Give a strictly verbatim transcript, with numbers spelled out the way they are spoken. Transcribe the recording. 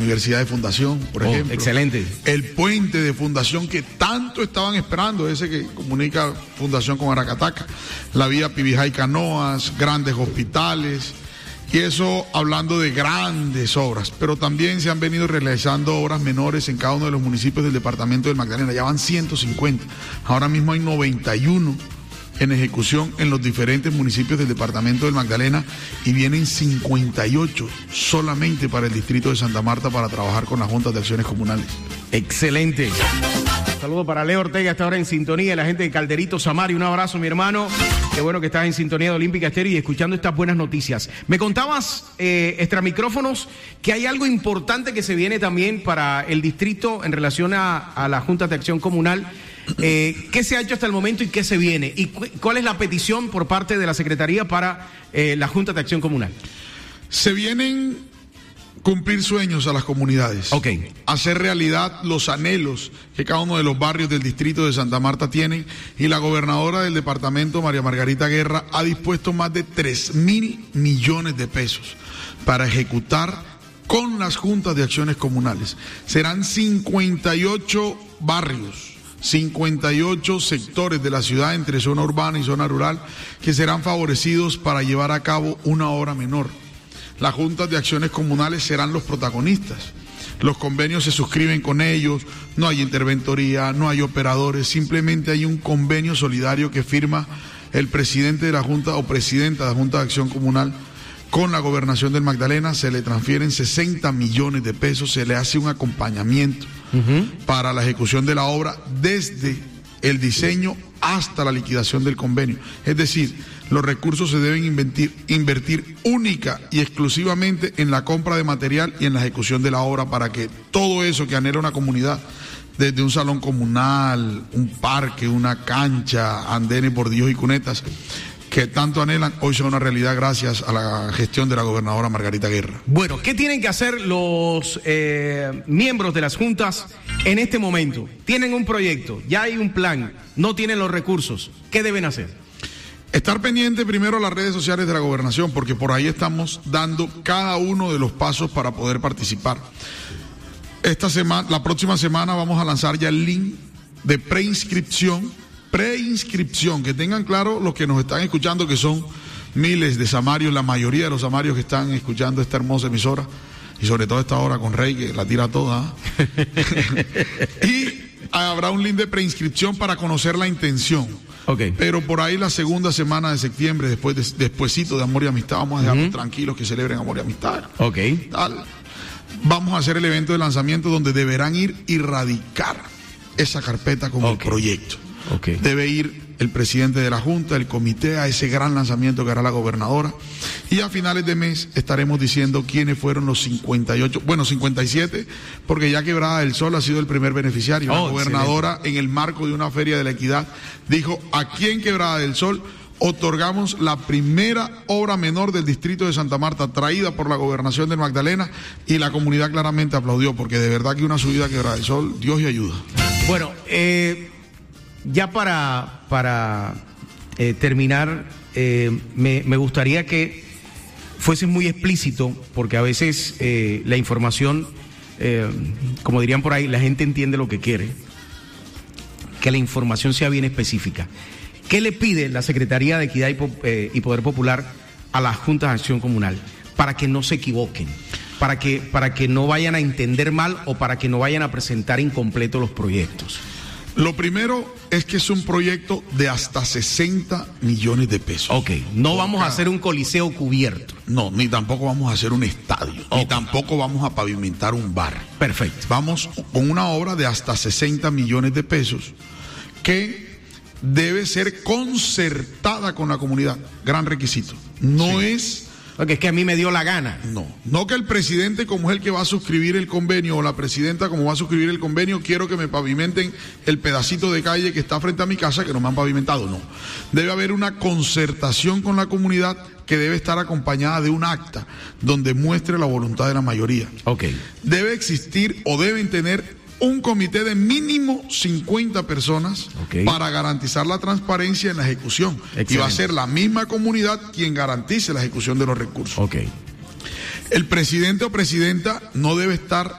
Universidad de Fundación, por oh, ejemplo. Excelente. El puente de Fundación que tanto estaban esperando, ese que comunica Fundación con Aracataca. La vía Pibijay Canoas, grandes hospitales. Y eso hablando de grandes obras, pero también se han venido realizando obras menores en cada uno de los municipios del departamento del Magdalena. Ya van ciento cincuenta, ahora mismo hay noventa y uno en ejecución en los diferentes municipios del departamento del Magdalena y vienen cincuenta y ocho solamente para el distrito de Santa Marta para trabajar con las juntas de acciones comunales. Excelente. Saludos para Leo Ortega, está ahora en sintonía, la gente de Calderito Samari, un abrazo mi hermano, qué bueno que estás en sintonía de Olímpica Estéreo y escuchando estas buenas noticias. Me contabas, eh, extramicrófonos, que hay algo importante que se viene también para el distrito en relación a, a la Junta de Acción Comunal. Eh, ¿Qué se ha hecho hasta el momento y qué se viene? ¿Y cu cuál es la petición por parte de la Secretaría para eh, la Junta de Acción Comunal? Se vienen cumplir sueños a las comunidades, okay. Hacer realidad los anhelos que cada uno de los barrios del distrito de Santa Marta tienen, y la gobernadora del departamento, María Margarita Guerra, ha dispuesto más de tres mil millones de pesos para ejecutar con las juntas de acciones comunales. Serán cincuenta y ocho barrios, cincuenta y ocho sectores de la ciudad entre zona urbana y zona rural que serán favorecidos para llevar a cabo una obra menor. Las juntas de acciones comunales serán los protagonistas. Los convenios se suscriben con ellos, no hay interventoría, no hay operadores, simplemente hay un convenio solidario que firma el presidente de la Junta o presidenta de la Junta de Acción Comunal con la Gobernación del Magdalena. Se le transfieren sesenta millones de pesos, se le hace un acompañamiento uh-huh. para la ejecución de la obra desde el diseño hasta la liquidación del convenio. Es decir, los recursos se deben invertir, invertir única y exclusivamente en la compra de material y en la ejecución de la obra para que todo eso que anhela una comunidad, desde un salón comunal, un parque, una cancha, andenes, bordillos y cunetas, que tanto anhelan, hoy son una realidad gracias a la gestión de la gobernadora Margarita Guerra. Bueno, ¿qué tienen que hacer los eh, miembros de las juntas en este momento? Tienen un proyecto, ya hay un plan, no tienen los recursos. ¿Qué deben hacer? Estar pendiente primero a las redes sociales de la gobernación, porque por ahí estamos dando cada uno de los pasos para poder participar. Esta semana, la próxima semana vamos a lanzar ya el link de preinscripción, preinscripción, que tengan claro los que nos están escuchando, que son miles de samarios, la mayoría de los samarios que están escuchando esta hermosa emisora, y sobre todo esta hora con Rey, que la tira toda. Y habrá un link de preinscripción para conocer la intención. Okay. Pero por ahí la segunda semana de septiembre, después de, despuesito de Amor y Amistad, vamos a dejarnos uh-huh. tranquilos que celebren Amor y Amistad. Okay. Tal. Vamos a hacer el evento de lanzamiento donde deberán ir y radicar esa carpeta con okay. el proyecto. Okay. Debe ir el presidente de la Junta, el comité, a ese gran lanzamiento que hará la gobernadora. Y a finales de mes estaremos diciendo quiénes fueron los cincuenta y ocho, bueno, cincuenta y siete, porque ya Quebrada del Sol ha sido el primer beneficiario. Oh, la gobernadora, excelente. En el marco de una feria de la equidad, dijo: aquí en Quebrada del Sol otorgamos la primera obra menor del distrito de Santa Marta, traída por la gobernación del Magdalena, y la comunidad claramente aplaudió, porque de verdad que una subida a Quebrada del Sol, Dios y ayuda. Bueno, eh... ya para, para eh, terminar, eh, me, me gustaría que fuese muy explícito, porque a veces eh, la información, eh, como dirían por ahí, la gente entiende lo que quiere, que la información sea bien específica. ¿Qué le pide la Secretaría de Equidad y, eh, y Poder Popular a las Juntas de Acción Comunal para que no se equivoquen? Para que, para que no vayan a entender mal o para que no vayan a presentar incompletos los proyectos. Lo primero es que es un proyecto de hasta sesenta millones de pesos. Ok, no vamos cada... a hacer un coliseo cubierto. No, ni tampoco vamos a hacer un estadio, okay. Ni tampoco vamos a pavimentar un bar. Perfecto. Vamos con una obra de hasta sesenta millones de pesos que debe ser concertada con la comunidad. Gran requisito. No sí. es... Porque es que a mí me dio la gana. No, no que el presidente, como es el que va a suscribir el convenio, o la presidenta como va a suscribir el convenio, quiero que me pavimenten el pedacito de calle que está frente a mi casa que no me han pavimentado. No, debe haber una concertación con la comunidad que debe estar acompañada de un acta donde muestre la voluntad de la mayoría. Okay. Debe existir o deben tener un comité de mínimo cincuenta personas okay. para garantizar la transparencia en la ejecución. Excelente. Y va a ser la misma comunidad quien garantice la ejecución de los recursos. Okay. El presidente o presidenta no debe estar